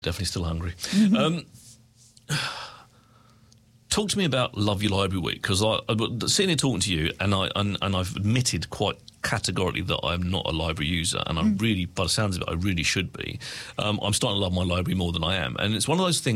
Definitely still hungry. Talk to me about Love Your Library Week, because sitting here talking to you, and I've admitted quite categorically that I'm not a library user, and I really, by the sounds of it, I really should be. I'm starting to love my library more than I am, and it's one of those things